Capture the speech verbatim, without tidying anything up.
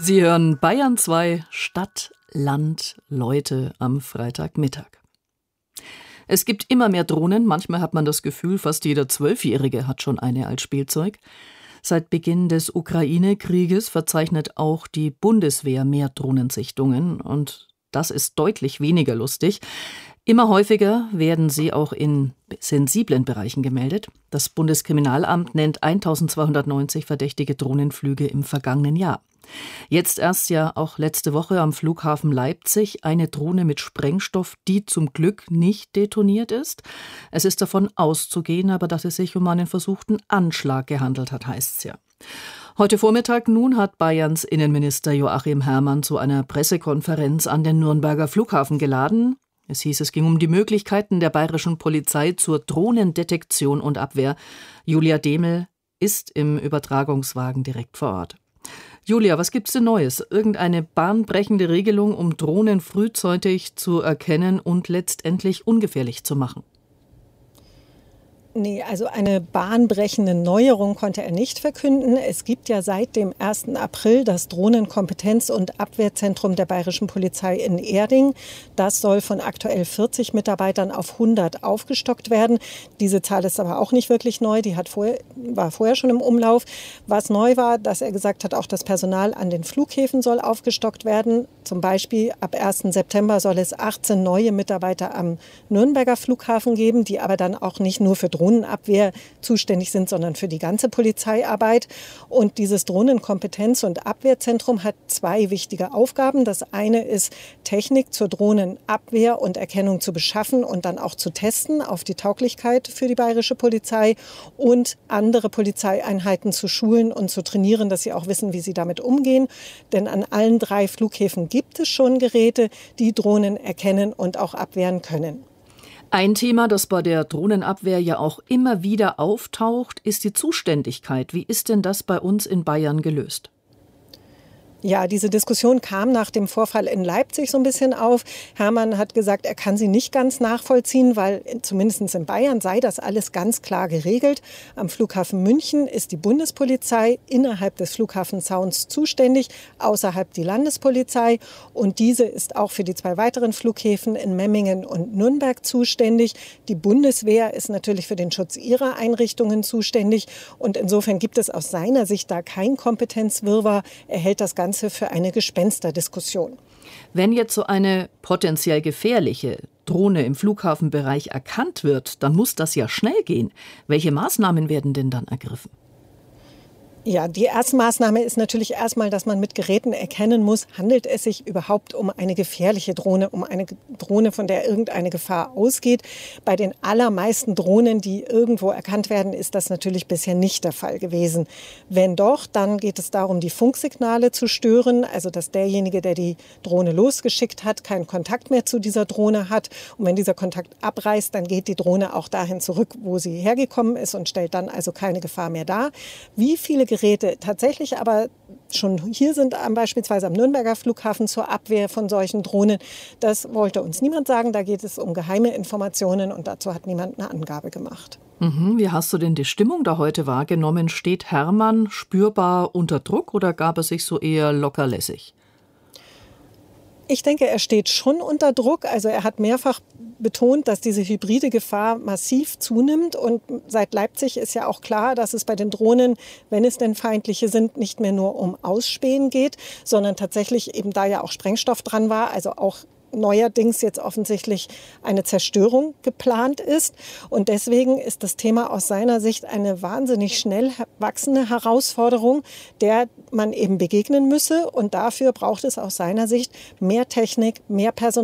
Sie hören Bayern zwei, Stadt, Land, Leute am Freitagmittag. Es gibt immer mehr Drohnen, manchmal hat man das Gefühl, fast jeder Zwölfjährige hat schon eine als Spielzeug. Seit Beginn des Ukraine-Krieges verzeichnet auch die Bundeswehr mehr Drohnensichtungen und das ist deutlich weniger lustig. Immer häufiger werden sie auch in sensiblen Bereichen gemeldet. Das Bundeskriminalamt nennt eintausendzweihundertneunzig verdächtige Drohnenflüge im vergangenen Jahr. Jetzt erst ja auch letzte Woche am Flughafen Leipzig eine Drohne mit Sprengstoff, die zum Glück nicht detoniert ist. Es ist davon auszugehen, aber dass es sich um einen versuchten Anschlag gehandelt hat, heißt's ja. Heute Vormittag nun hat Bayerns Innenminister Joachim Herrmann zu einer Pressekonferenz an den Nürnberger Flughafen geladen. Es hieß, es ging um die Möglichkeiten der bayerischen Polizei zur Drohnendetektion und Abwehr. Julia Demel ist im Übertragungswagen direkt vor Ort. Julia, was gibt's denn Neues? Irgendeine bahnbrechende Regelung, um Drohnen frühzeitig zu erkennen und letztendlich ungefährlich zu machen? Nee, also eine bahnbrechende Neuerung konnte er nicht verkünden. Es gibt ja seit dem ersten April das Drohnenkompetenz- und Abwehrzentrum der Bayerischen Polizei in Erding. Das soll von aktuell vierzig Mitarbeitern auf hundert aufgestockt werden. Diese Zahl ist aber auch nicht wirklich neu. Die hat vorher, war vorher schon im Umlauf. Was neu war, dass er gesagt hat, auch das Personal an den Flughäfen soll aufgestockt werden. Zum Beispiel ab ersten September soll es achtzehn neue Mitarbeiter am Nürnberger Flughafen geben, die aber dann auch nicht nur für Drohnenabwehr zuständig sind, sondern für die ganze Polizeiarbeit. Und dieses Drohnenkompetenz- und Abwehrzentrum hat zwei wichtige Aufgaben. Das eine ist, Technik zur Drohnenabwehr und Erkennung zu beschaffen und dann auch zu testen auf die Tauglichkeit für die bayerische Polizei und andere Polizeieinheiten zu schulen und zu trainieren, dass sie auch wissen, wie sie damit umgehen. Denn an allen drei Flughäfen gibt es schon Geräte, die Drohnen erkennen und auch abwehren können. Ein Thema, das bei der Drohnenabwehr ja auch immer wieder auftaucht, ist die Zuständigkeit. Wie ist denn das bei uns in Bayern gelöst? Ja, diese Diskussion kam nach dem Vorfall in Leipzig so ein bisschen auf. Herrmann hat gesagt, er kann sie nicht ganz nachvollziehen, weil zumindest in Bayern sei das alles ganz klar geregelt. Am Flughafen München ist die Bundespolizei innerhalb des Flughafenzauns zuständig, außerhalb die Landespolizei. Und diese ist auch für die zwei weiteren Flughäfen in Memmingen und Nürnberg zuständig. Die Bundeswehr ist natürlich für den Schutz ihrer Einrichtungen zuständig. Und insofern gibt es aus seiner Sicht da kein Kompetenzwirrwarr. Er hält das Ganze für eine Gespensterdiskussion. Wenn jetzt so eine potenziell gefährliche Drohne im Flughafenbereich erkannt wird, dann muss das ja schnell gehen. Welche Maßnahmen werden denn dann ergriffen? Ja, die erste Maßnahme ist natürlich erstmal, dass man mit Geräten erkennen muss, handelt es sich überhaupt um eine gefährliche Drohne, um eine Drohne, von der irgendeine Gefahr ausgeht. Bei den allermeisten Drohnen, die irgendwo erkannt werden, ist das natürlich bisher nicht der Fall gewesen. Wenn doch, dann geht es darum, die Funksignale zu stören, also dass derjenige, der die Drohne losgeschickt hat, keinen Kontakt mehr zu dieser Drohne hat. Und wenn dieser Kontakt abreißt, dann geht die Drohne auch dahin zurück, wo sie hergekommen ist und stellt dann also keine Gefahr mehr dar. Wie viele Geräte tatsächlich aber schon hier sind, beispielsweise am Nürnberger Flughafen zur Abwehr von solchen Drohnen, das wollte uns niemand sagen. Da geht es um geheime Informationen und dazu hat niemand eine Angabe gemacht. Mhm. Wie hast du denn die Stimmung da heute wahrgenommen? Steht Herrmann spürbar unter Druck oder gab er sich so eher lockerlässig? Ich denke, er steht schon unter Druck. Also er hat mehrfach betont, dass diese hybride Gefahr massiv zunimmt. Und seit Leipzig ist ja auch klar, dass es bei den Drohnen, wenn es denn feindliche sind, nicht mehr nur um Ausspähen geht, sondern tatsächlich eben da ja auch Sprengstoff dran war, also auch neuerdings jetzt offensichtlich eine Zerstörung geplant ist. Und deswegen ist das Thema aus seiner Sicht eine wahnsinnig schnell wachsende Herausforderung, der man eben begegnen müsse. Und dafür braucht es aus seiner Sicht mehr Technik, mehr Personal.